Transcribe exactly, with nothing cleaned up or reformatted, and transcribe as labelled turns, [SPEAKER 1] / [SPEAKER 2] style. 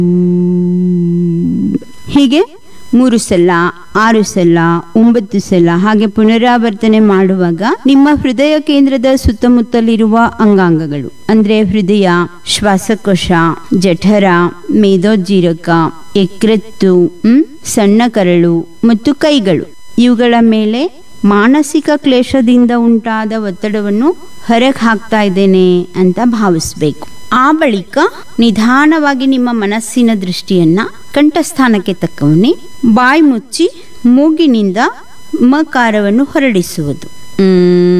[SPEAKER 1] ಹೀಗೆ ಮೂರು ಸಲ, ಆರು ಸಲ, ಒಂಬತ್ತು ಸಲ ಹಾಗೆ ಪುನರಾವರ್ತನೆ ಮಾಡುವಾಗ ನಿಮ್ಮ ಹೃದಯ ಕೇಂದ್ರದ ಸುತ್ತಮುತ್ತಲಿರುವ ಅಂಗಾಂಗಗಳು ಅಂದ್ರೆ ಹೃದಯ, ಶ್ವಾಸಕೋಶ, ಜಠರ, ಮೇದೋಜ್ಜೀರಕ, ಯಕೃತ್ತು, ಹ್ಮ್ ಸಣ್ಣ ಕರಳು ಮತ್ತು ಕೈಗಳು ಇವುಗಳ ಮೇಲೆ ಮಾನಸಿಕ ಕ್ಲೇಶದಿಂದ ಉಂಟಾದ ಒತ್ತಡವನ್ನು ಹೊರಗೆ ಹಾಕ್ತಾ ಇದ್ದೇನೆ ಅಂತ ಭಾವಿಸ್ಬೇಕು. ಆ ಬಳಿಕ ನಿಧಾನವಾಗಿ ನಿಮ್ಮ ಮನಸ್ಸಿನ ದೃಷ್ಟಿಯನ್ನ ಕಂಠಸ್ಥಾನಕ್ಕೆ ತಕ್ಕವನ್ನಿ ಬಾಯಿ ಮುಚ್ಚಿ ಮೂಗಿನಿಂದ ಮಕಾರವನ್ನು ಹೊರಡಿಸುವುದು.